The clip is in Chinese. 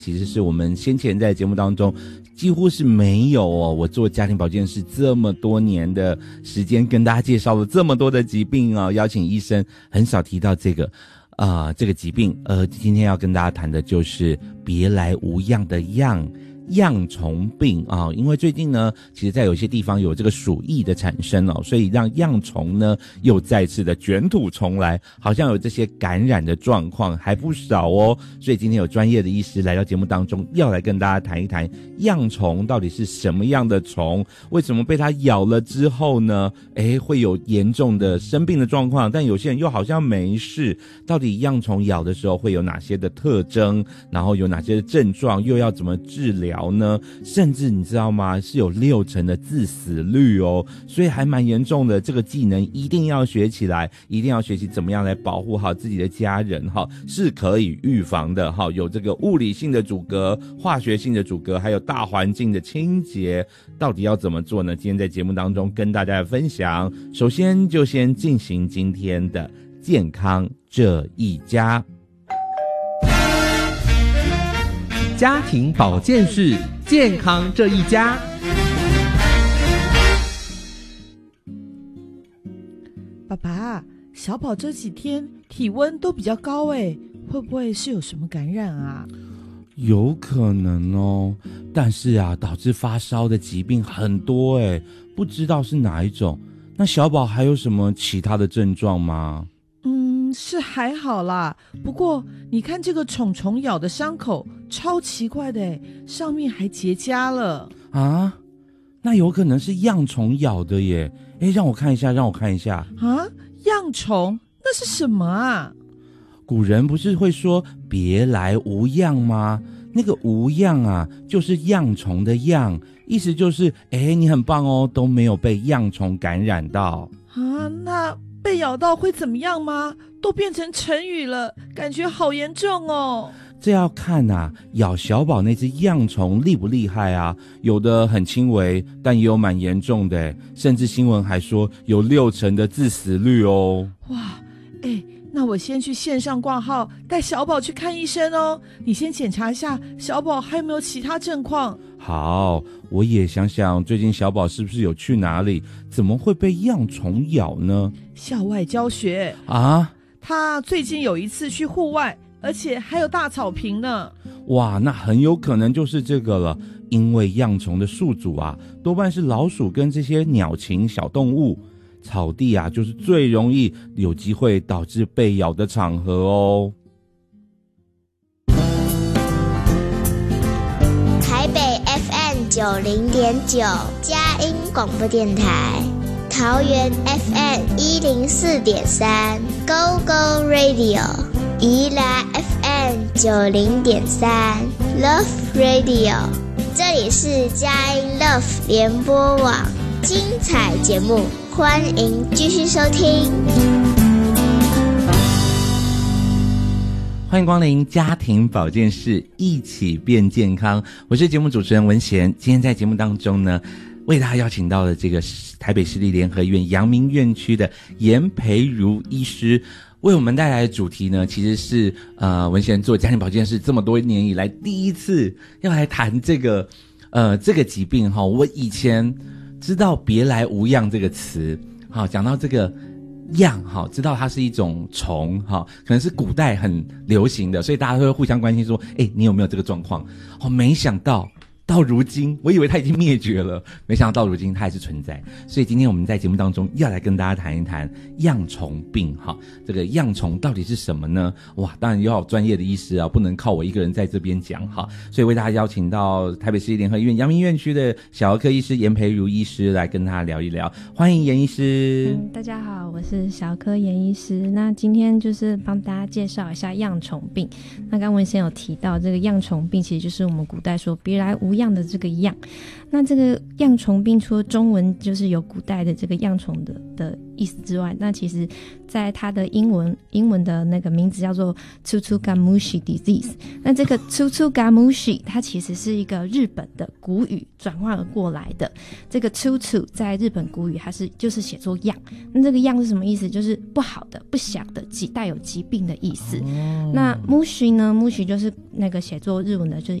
其实是我们先前在节目当中几乎是没有我做家庭保健室这么多年的时间跟大家介绍了这么多的疾病邀请医生很少提到这个疾病。今天要跟大家谈的就是别来无恙的恙虫病因为最近呢，其实在有些地方有这个鼠疫的产生所以让恙虫呢又再次的卷土重来，好像有这些感染的状况还不少所以今天有专业的医师来到节目当中，要来跟大家谈一谈恙虫到底是什么样的虫，为什么被它咬了之后呢会有严重的生病的状况，但有些人又好像没事，到底恙虫咬的时候会有哪些的特征，然后有哪些的症状，又要怎么治疗呢？甚至你知道吗，是有60%的致死率所以还蛮严重的。这个技能一定要学起来，一定要学习怎么样来保护好自己的家人是可以预防的有这个物理性的阻隔、化学性的阻隔，还有大环境的清洁，到底要怎么做呢？今天在节目当中跟大家分享。首先就先进行今天的健康这一家。 家庭保健室，健康这一家。 爸爸，小宝这几天体温都比较高会不会是有什么感染啊？ 有可能但是导致发烧的疾病很多不知道是哪一种。那小宝还有什么其他的症状吗？ 是还好啦，不过你看这个虫虫咬的伤口超奇怪的上面还结痂了啊，那有可能是恙虫咬的耶。让我看一下啊，恙虫那是什么啊？ 古人不是会说别来无恙吗？那个无恙就是恙虫的恙，意思就是你很棒都没有被恙虫感染到啊。那被咬到会怎么样吗？都变成成语了，感觉好严重这要看咬小宝那只恙虫厉不厉害有的很轻微，但也有蛮严重的甚至新闻还说有60%的致死率哇，那我先去线上挂号，带小宝去看医生你先检查一下小宝还有没有其他症况。 好，我也想想最近小宝是不是有去哪里，怎么会被恙虫咬呢？ 校外教学他最近有一次去户外，而且还有大草坪呢。 哇，那很有可能就是这个了，因为恙虫的宿主多半是老鼠跟这些鸟禽小动物，草地就是最容易有机会导致被咬的场合台北 FM 90.9佳音广播电台，桃园 FM 104.3 Go Go Radio， 宜兰 FM 90.3 Love Radio， 这里是佳音 Love 联播网，精彩节目欢迎继续收听。 欢迎光临家庭保健室，一起变健康。我是节目主持人文贤。今天在节目当中呢，为大家邀请到了这个台北市立联合医院阳明院区的严培如医师，为我们带来的主题呢，其实是文贤做家庭保健室这么多年以来第一次要来谈这个疾病我以前知道别来无恙这个词讲到这个恙知道它是一种虫可能是古代很流行的，所以大家都会互相关心说你有没有这个状况没想到如今，我以为它已经灭绝了，没想到到如今它还是存在。所以今天我们在节目当中要来跟大家谈一谈恙虫病这个恙虫到底是什么呢？哇，当然要有专业的医师不能靠我一个人在这边讲所以为大家邀请到台北市立联合医院阳明院区的小儿科医师严培如医师来跟他聊一聊。欢迎严医师。 大家好，我是小儿科严医师。那今天就是帮大家介绍一下恙虫病。那刚文先有提到这个恙虫病，其实就是我们古代说别来无恙样的这个样。那这个恙虫病除了中文就是有古代的这个恙虫的意思之外，那其实在它的英文的那个名字叫做 Tsutsugamushi disease。 那这个 Tsutsugamushi 它其实是一个日本的古语转换而过来的。这个 Tsutsu 在日本古语它就是写作恙，那这个恙是什么意思？就是不好的、不祥的、带有疾病的意思。那 mushi 呢？ mushi 就是那个写作日文的就是